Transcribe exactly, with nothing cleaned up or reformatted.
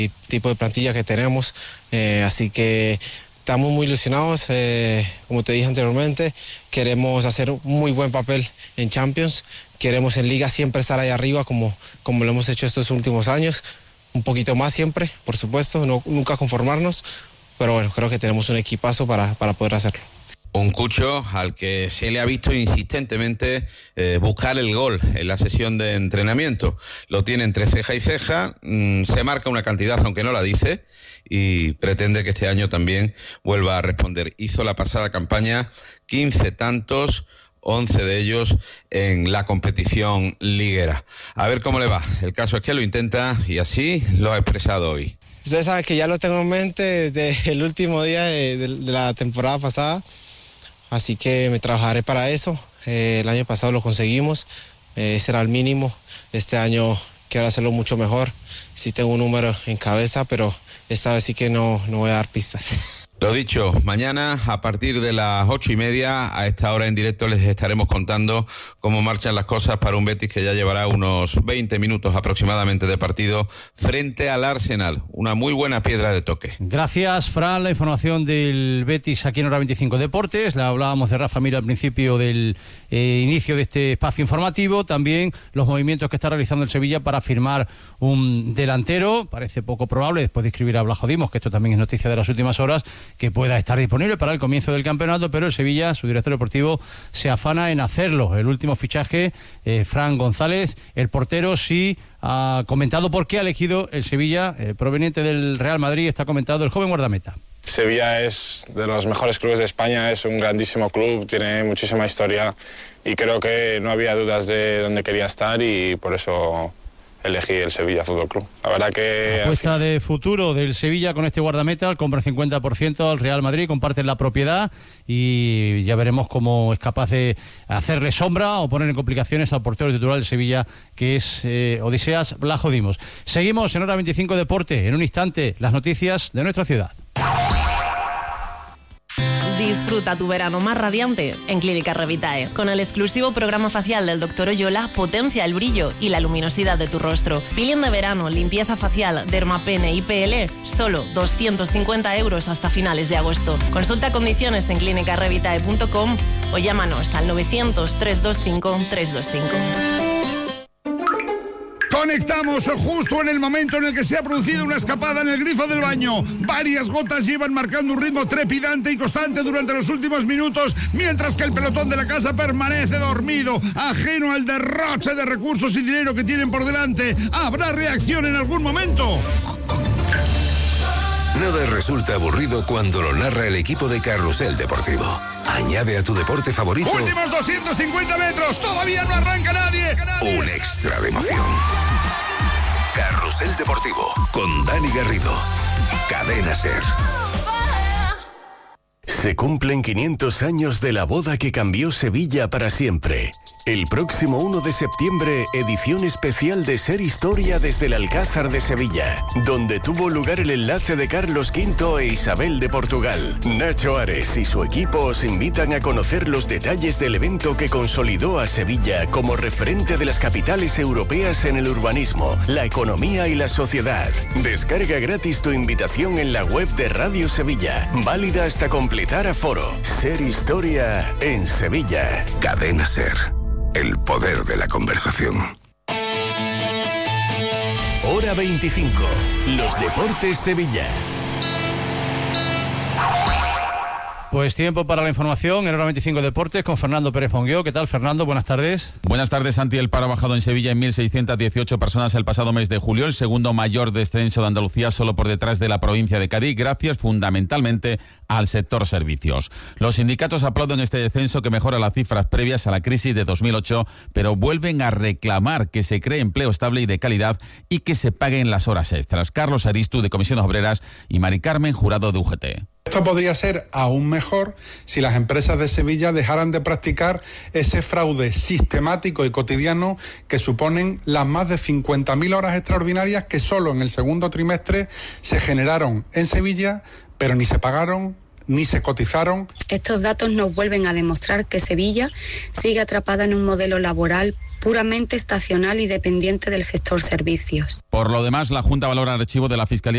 tipo de plantilla que tenemos, eh, así que estamos muy ilusionados, eh, como te dije anteriormente, queremos hacer un muy buen papel en Champions, queremos en Liga siempre estar ahí arriba como, como lo hemos hecho estos últimos años, un poquito más siempre, por supuesto, no, nunca conformarnos, pero bueno, creo que tenemos un equipazo para, para poder hacerlo. Un Cucho al que se le ha visto insistentemente eh, buscar el gol en la sesión de entrenamiento. Lo tiene entre ceja y ceja, mmm, se marca una cantidad aunque no la dice y pretende que este año también vuelva a responder. Hizo la pasada campaña quince tantos, once de ellos en la competición liguera. A ver cómo le va. El caso es que lo intenta y así lo ha expresado hoy. Ustedes saben que ya lo tengo en mente desde el último día de, de, de la temporada pasada. Así que me trabajaré para eso. Eh, el año pasado lo conseguimos, eh, ese era el mínimo. Este año quiero hacerlo mucho mejor. Sí tengo un número en cabeza, pero esta vez sí que no, no voy a dar pistas. Lo dicho, mañana a partir de las ocho y media, a esta hora en directo les estaremos contando cómo marchan las cosas para un Betis que ya llevará unos veinte minutos aproximadamente de partido frente al Arsenal. Una muy buena piedra de toque. Gracias, Fran. La información del Betis aquí en Hora veinticinco Deportes. La hablábamos de Rafa Mir al principio del eh, inicio de este espacio informativo. También los movimientos que está realizando el Sevilla para firmar un delantero. Parece poco probable, después de escribir a Blajo Dimos, que esto también es noticia de las últimas horas, que pueda estar disponible para el comienzo del campeonato, pero el Sevilla, su director deportivo, se afana en hacerlo. El último fichaje, eh, Fran González, el portero, sí ha comentado por qué ha elegido el Sevilla, eh, proveniente del Real Madrid, está comentado el joven guardameta. Sevilla es de los mejores clubes de España, es un grandísimo club, tiene muchísima historia y creo que no había dudas de dónde quería estar y por eso elegí el Sevilla Fútbol Club. La verdad que... Apuesta de futuro del Sevilla con este guardameta, compra el cincuenta por ciento al Real Madrid, comparten la propiedad y ya veremos cómo es capaz de hacerle sombra o poner en complicaciones al portero titular del Sevilla, que es eh, Odiseas Blajo Dimos. Seguimos en Hora veinticinco Deporte, en un instante las noticias de nuestra ciudad. Disfruta tu verano más radiante en Clínica Revitae. Con el exclusivo programa facial del doctor Oyola, potencia el brillo y la luminosidad de tu rostro. Peeling de verano, limpieza facial, dermapene y P L, solo doscientos cincuenta euros hasta finales de agosto. Consulta condiciones en clínica revitae punto com o llámanos al novecientos, trescientos veinticinco, trescientos veinticinco. Conectamos justo en el momento en el que se ha producido una escapada en el grifo del baño. Varias gotas llevan marcando un ritmo trepidante y constante durante los últimos minutos, mientras que el pelotón de la casa permanece dormido, ajeno al derroche de recursos y dinero que tienen por delante. ¿Habrá reacción en algún momento? Nada resulta aburrido cuando lo narra el equipo de Carrusel Deportivo. Añade a tu deporte favorito... ¡Últimos doscientos cincuenta metros! ¡Todavía no arranca nadie! Un extra de emoción. Carrusel Deportivo, con Dani Garrido. Cadena SER. Se cumplen quinientos años de la boda que cambió Sevilla para siempre. El próximo uno de septiembre, edición especial de SER Historia desde el Alcázar de Sevilla, donde tuvo lugar el enlace de Carlos quinto e Isabel de Portugal. Nacho Ares y su equipo os invitan a conocer los detalles del evento que consolidó a Sevilla como referente de las capitales europeas en el urbanismo, la economía y la sociedad. Descarga gratis tu invitación en la web de Radio Sevilla, válida hasta completar aforo. SER Historia en Sevilla. Cadena SER. El poder de la conversación. Hora veinticinco. Los deportes Sevilla. Pues tiempo para la información en Hora veinticinco Deportes con Fernando Pérez Mongueo. ¿Qué tal, Fernando? Buenas tardes. Buenas tardes, Santi. El paro ha bajado en Sevilla en mil seiscientas dieciocho personas el pasado mes de julio, el segundo mayor descenso de Andalucía, solo por detrás de la provincia de Cádiz, gracias fundamentalmente al sector servicios. Los sindicatos aplauden este descenso que mejora las cifras previas a la crisis de dos mil ocho, pero vuelven a reclamar que se cree empleo estable y de calidad y que se paguen las horas extras. Carlos Aristu, de Comisiones Obreras, y Mari Carmen Jurado, de U G T. Esto podría ser aún mejor si las empresas de Sevilla dejaran de practicar ese fraude sistemático y cotidiano que suponen las más de cincuenta mil horas extraordinarias que solo en el segundo trimestre se generaron en Sevilla, pero ni se pagaron ni se cotizaron. Estos datos nos vuelven a demostrar que Sevilla sigue atrapada en un modelo laboral puramente estacional y dependiente del sector servicios. Por lo demás, la Junta valora el archivo de la Fiscalía